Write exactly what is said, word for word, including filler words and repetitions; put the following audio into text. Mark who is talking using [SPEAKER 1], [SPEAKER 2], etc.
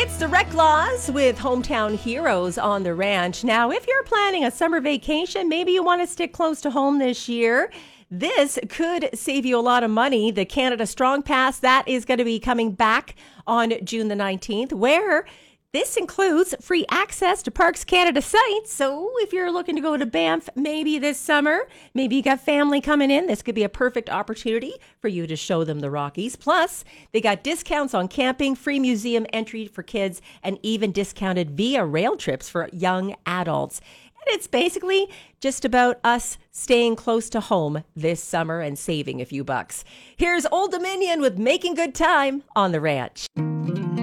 [SPEAKER 1] It's the Reclaws with Hometown Heroes on the ranch. Now, if you're planning a summer vacation, maybe you want to stick close to home this year. This could save you a lot of money. The Canada Strong Pass, that is going to be coming back on June the nineteenth, where this includes free access to Parks Canada sites. So if you're looking to go to Banff maybe this summer, maybe you got family coming in, this could be a perfect opportunity for you to show them the Rockies. Plus, they got discounts on camping, free museum entry for kids, and even discounted via rail trips for young adults. And it's basically just about us staying close to home this summer and saving a few bucks. Here's Old Dominion with Making Good Time on the Ranch.